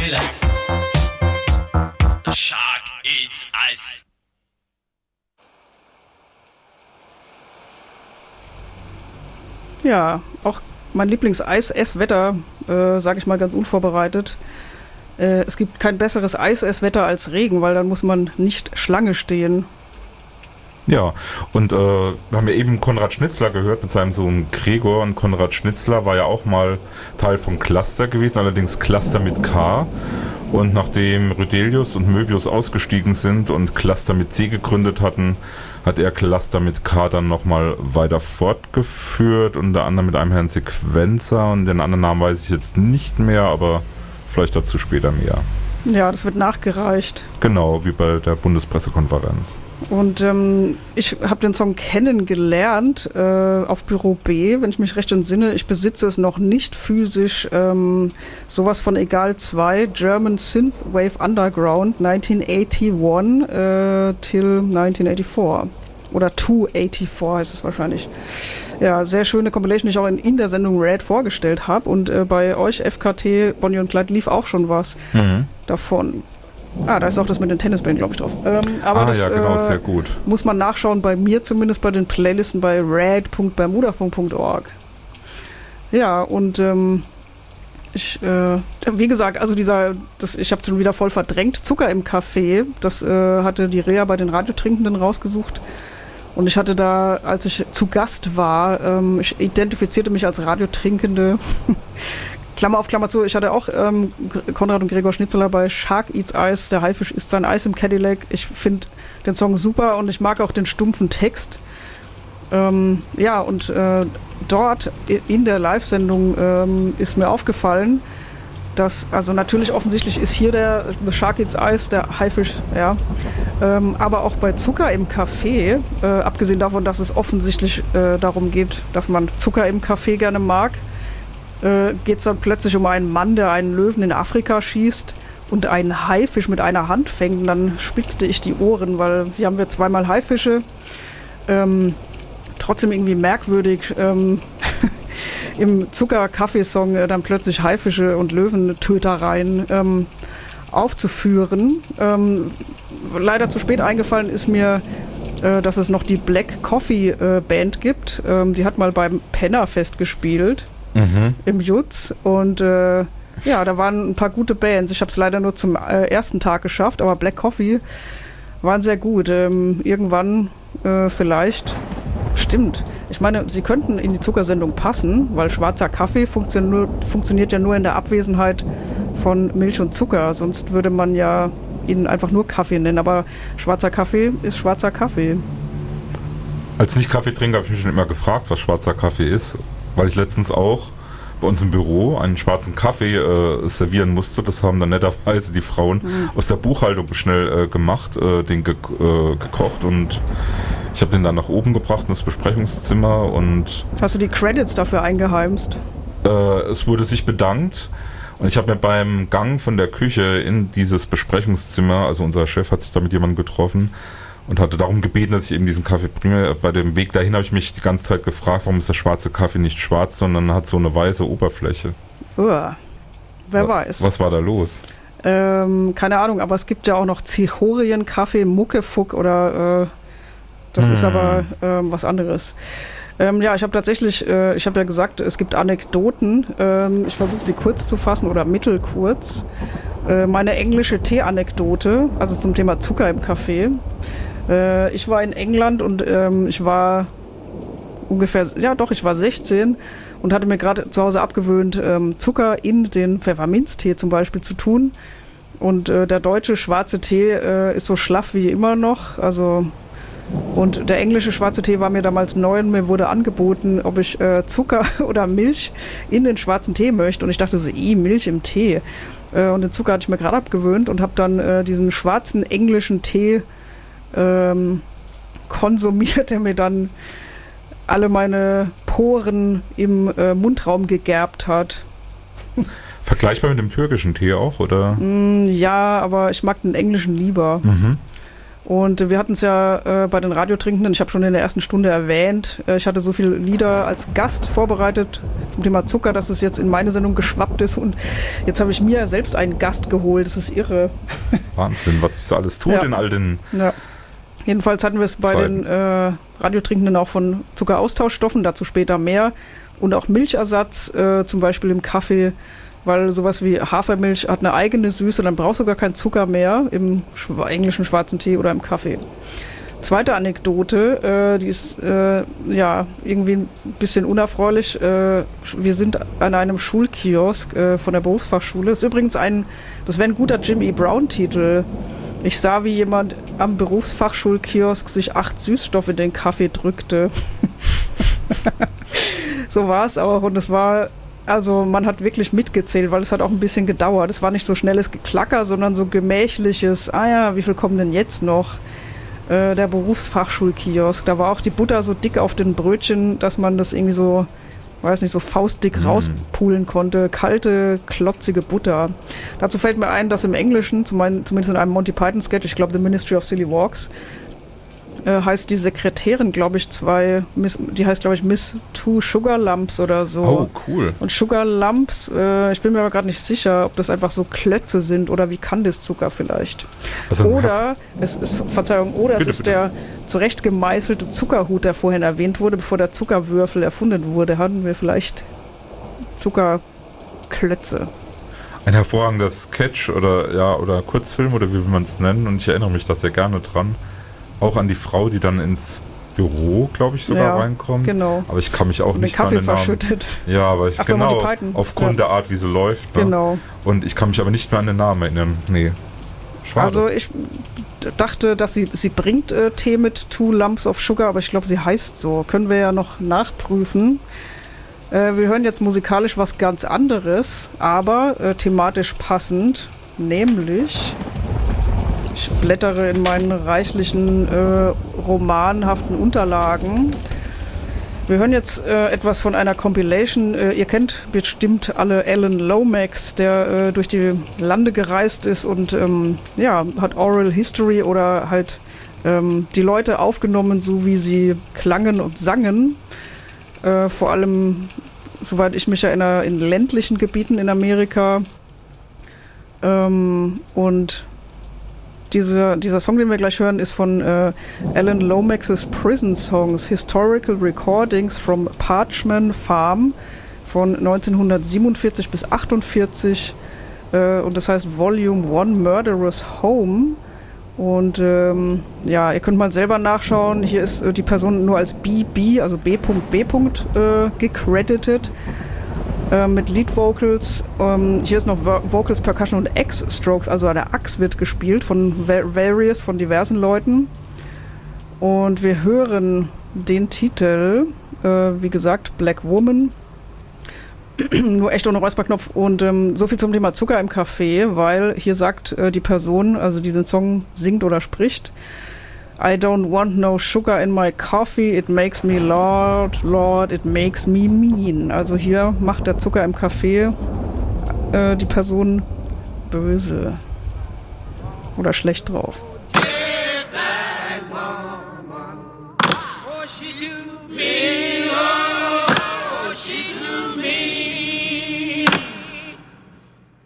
Cady Lake. The shark eats ice. Ja, auch mein Lieblings-Eis-Esswetter, sage ich mal ganz unvorbereitet. Es gibt kein besseres Eis-Esswetter als Regen, weil dann muss man nicht Schlange stehen. Ja, und wir haben ja eben Konrad Schnitzler gehört mit seinem Sohn Gregor. Und Konrad Schnitzler war ja auch mal Teil von Cluster gewesen, allerdings Cluster mit K. Und nachdem Rydelius und Möbius ausgestiegen sind und Cluster mit C gegründet hatten, hat er Cluster mit K dann nochmal weiter fortgeführt, unter anderem mit einem Herrn Sequenzer, und den anderen Namen weiß ich jetzt nicht mehr, aber vielleicht dazu später mehr. Ja, das wird nachgereicht. Genau, wie bei der Bundespressekonferenz. Und ich habe den Song kennengelernt auf Büro B, wenn ich mich recht entsinne. Ich besitze es noch nicht physisch. Sowas von Egal 2, German Synthwave Underground 1981 till 1984. Oder 284 heißt es wahrscheinlich. Ja, sehr schöne Compilation, die ich auch in der Sendung Red vorgestellt habe. Und bei euch, FKT, Bonnie und Clyde, lief auch schon was davon. Da ist auch das mit den Tennisbällen, glaube ich, drauf. Aber das, ja, genau, sehr gut. Muss man nachschauen, bei mir zumindest bei den Playlisten bei rad.bermudafunk.org. Ja, und wie gesagt, also ich habe es schon wieder voll verdrängt, Zucker im Kaffee, das hatte die Rea bei den Radiotrinkenden rausgesucht. Und ich hatte da, als ich zu Gast war, ich identifizierte mich als Radiotrinkende. Klammer auf Klammer zu, ich hatte auch Konrad und Gregor Schnitzler bei Shark Eats Ice, der Haifisch isst sein Eis im Cadillac. Ich finde den Song super und ich mag auch den stumpfen Text. Dort in der Live-Sendung ist mir aufgefallen, dass, also natürlich offensichtlich ist hier der Shark Eats Ice, der Haifisch, ja, aber auch bei Zucker im Kaffee, abgesehen davon, dass es offensichtlich darum geht, dass man Zucker im Kaffee gerne mag, geht es dann plötzlich um einen Mann, der einen Löwen in Afrika schießt und einen Haifisch mit einer Hand fängt. Und dann spitzte ich die Ohren, weil hier haben wir zweimal Haifische. Trotzdem irgendwie merkwürdig, im Zucker-Kaffeesong dann plötzlich Haifische und Löwentötereien aufzuführen. Leider zu spät eingefallen ist mir, dass es noch die Black Coffee Band gibt. Die hat mal beim Pennerfest gespielt. Im Jutz und da waren ein paar gute Bands. Ich habe es leider nur zum ersten Tag geschafft, aber Black Coffee waren sehr gut. Irgendwann vielleicht, stimmt. Ich meine, sie könnten in die Zuckersendung passen, weil schwarzer Kaffee funktioniert ja nur in der Abwesenheit von Milch und Zucker. Sonst würde man ja ihn einfach nur Kaffee nennen, aber schwarzer Kaffee ist schwarzer Kaffee. Als Nicht-Kaffeetrinker habe ich mich schon immer gefragt, was schwarzer Kaffee ist. Weil ich letztens auch bei uns im Büro einen schwarzen Kaffee servieren musste. Das haben dann netterweise die Frauen aus der Buchhaltung schnell gemacht, den gekocht, und ich habe den dann nach oben gebracht in das Besprechungszimmer. Und hast du die Credits dafür eingeheimst? Es wurde sich bedankt, und ich habe mir beim Gang von der Küche in dieses Besprechungszimmer, also unser Chef hat sich da mit jemandem getroffen und hatte darum gebeten, dass ich eben diesen Kaffee bringe. Bei dem Weg dahin habe ich mich die ganze Zeit gefragt, warum ist der schwarze Kaffee nicht schwarz, sondern hat so eine weiße Oberfläche. Wer weiß. Was war da los? Keine Ahnung, aber es gibt ja auch noch Zichorien-Kaffee, Muckefuck oder das ist aber was anderes. Ich habe tatsächlich, ich habe ja gesagt, es gibt Anekdoten. Ich versuche sie kurz zu fassen oder mittelkurz. Meine englische Tee-Anekdote, also zum Thema Zucker im Kaffee. Ich war in England und ich war ich war 16 und hatte mir gerade zu Hause abgewöhnt, Zucker in den Pfefferminztee zum Beispiel zu tun. Und der deutsche schwarze Tee ist so schlaff wie immer noch. Und der englische schwarze Tee war mir damals neu und mir wurde angeboten, ob ich Zucker oder Milch in den schwarzen Tee möchte. Und ich dachte so, Milch im Tee. Und den Zucker hatte ich mir gerade abgewöhnt und habe dann diesen schwarzen englischen Tee konsumiert, der mir dann alle meine Poren im Mundraum gegerbt hat. Vergleichbar mit dem türkischen Tee auch, oder? Ja, aber ich mag den englischen lieber. Und wir hatten es ja bei den Radiotrinkenden, ich habe schon in der ersten Stunde erwähnt, ich hatte so viele Lieder als Gast vorbereitet zum Thema Zucker, dass es jetzt in meine Sendung geschwappt ist. Und jetzt habe ich mir selbst einen Gast geholt. Das ist irre. Wahnsinn, was sich so alles tut in all den... Ja. Jedenfalls hatten wir es bei den Radiotrinkenden auch von Zuckeraustauschstoffen, dazu später mehr. Und auch Milchersatz, zum Beispiel im Kaffee, weil sowas wie Hafermilch hat eine eigene Süße, dann brauchst du gar keinen Zucker mehr im englischen schwarzen Tee oder im Kaffee. Zweite Anekdote, die ist irgendwie ein bisschen unerfreulich. Wir sind an einem Schulkiosk von der Berufsfachschule. Das ist übrigens das wäre ein guter Jimmy Brown-Titel. Ich sah, wie jemand am Berufsfachschulkiosk sich 8 Süßstoffe in den Kaffee drückte. So war es auch, und es war, also man hat wirklich mitgezählt, weil es hat auch ein bisschen gedauert. Es war nicht so schnelles Geklacker, sondern so gemächliches, wie viel kommen denn jetzt noch? Der Berufsfachschulkiosk, da war auch die Butter so dick auf den Brötchen, dass man das irgendwie so, so faustdick rauspulen konnte. Kalte, klotzige Butter. Dazu fällt mir ein, dass im Englischen, zumindest in einem Monty Python Sketch, ich glaube The Ministry of Silly Walks, heißt die Sekretärin, glaube ich, die heißt, glaube ich, Miss Two Sugar Lumps oder so. Oh, cool. Und Sugar Lumps, ich bin mir aber gerade nicht sicher, ob das einfach so Klötze sind oder wie Kandiszucker vielleicht. Also oder es ist der zurecht gemeißelte Zuckerhut, der vorhin erwähnt wurde, bevor der Zuckerwürfel erfunden wurde. Hatten wir vielleicht Zuckerklötze. Ein hervorragender Sketch oder Kurzfilm oder wie will man es nennen, und ich erinnere mich da sehr gerne dran. Auch an die Frau, die dann ins Büro, glaube ich, sogar reinkommt. Genau. Aber ich kann mich auch nicht mehr an den Namen... verschüttet. Ja, aber aufgrund der Art, wie sie läuft. Ne? Genau. Und ich kann mich aber nicht mehr an den Namen erinnern. Nee. Schade. Also ich dachte, dass sie bringt Tee mit 2 Lumps of Sugar, aber ich glaube, sie heißt so. Können wir ja noch nachprüfen. Wir hören jetzt musikalisch was ganz anderes, aber thematisch passend, nämlich... Ich blättere in meinen reichlichen romanhaften Unterlagen. Wir hören jetzt etwas von einer Compilation. Ihr kennt bestimmt alle Alan Lomax, der durch die Lande gereist ist und hat Oral History oder halt die Leute aufgenommen, so wie sie klangen und sangen. Vor allem, soweit ich mich erinnere, in ländlichen Gebieten in Amerika. Und dieser Song, den wir gleich hören, ist von Alan Lomax's Prison Songs, Historical Recordings from Parchman Farm von 1947 bis 1948. Und das heißt Volume 1 Murderous Home. Und ihr könnt mal selber nachschauen. Hier ist die Person nur als BB, also B.B. Gecredited. Mit Lead Vocals. Hier ist noch Vocals, Percussion und X-Strokes, also eine Axt wird gespielt von von diversen Leuten. Und wir hören den Titel, wie gesagt, Black Woman. Nur echt ohne Räusperknopf. Und so viel zum Thema Zucker im Kaffee, weil hier sagt die Person, also die den Song singt oder spricht, I don't want no sugar in my coffee, it makes me Lord, it makes me mean. Also hier macht der Zucker im Kaffee die Person böse oder schlecht drauf. Me